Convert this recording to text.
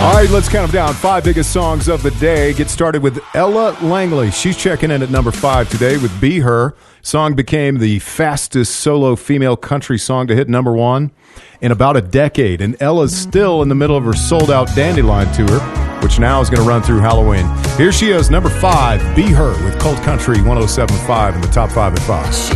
All right, let's count them down. 5 biggest songs of the day. Get started with Ella Langley. She's checking in at number 5 today with Be Her. Song became the fastest solo female country song to hit number 1 in about a decade. And Ella's still in the middle of her sold-out Dandelion tour, which now is going to run through Halloween. Here she is, number 5, Be Her with Cold Country 107.5 in the top 5 at 5.